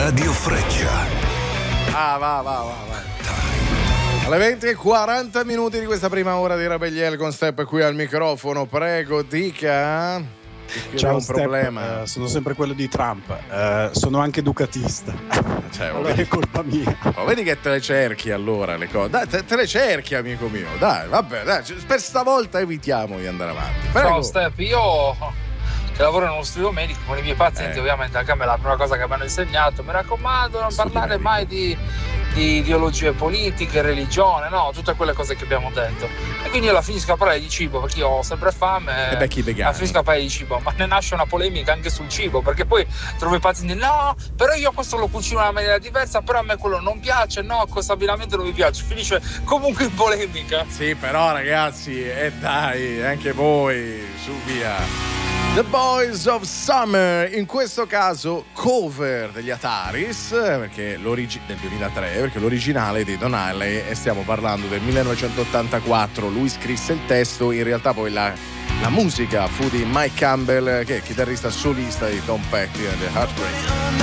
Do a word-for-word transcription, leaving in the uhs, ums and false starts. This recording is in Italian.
Radio Freccia. Ah, va, va, va, va. Alle venti e quaranta minuti di questa prima ora di Rabelliel con Step qui al microfono. Prego, dica. Ciao, un Step, problema. uh, sono sempre quello di Trump. Uh, sono anche ducatista. Cioè, allora vedi, è colpa mia. Ma vedi che te le cerchi allora le cose. Dai, te, te le cerchi, amico mio. Dai, vabbè, dai, per stavolta evitiamo di andare avanti. Prego. Ciao Step, io che lavoro in uno studio medico con i miei pazienti, eh. ovviamente anche a me la prima cosa che mi hanno insegnato, mi raccomando, non Studio parlare medico. mai di, di ideologie politiche, religione, no, tutte quelle cose che abbiamo detto. E quindi io la finisco a parlare di cibo, perché io ho sempre fame. E becchi vegani. La finisco a parlare di cibo, ma ne nasce una polemica anche sul cibo, perché poi trovo i pazienti, no, però io questo lo cucino in una maniera diversa, però a me quello non piace, no, questo abbinamento non mi piace, finisce comunque in polemica. Sì, però ragazzi, e eh dai, anche voi, su via. The Boys of Summer, in questo caso cover degli Ataris, perché l'origi- del duemilatré, perché l'originale è di Don Henley e stiamo parlando del millenovecentottantaquattro. Lui scrisse il testo, in realtà poi la, la musica fu di Mike Campbell, che è chitarrista solista di Tom Petty e The Heartbreak.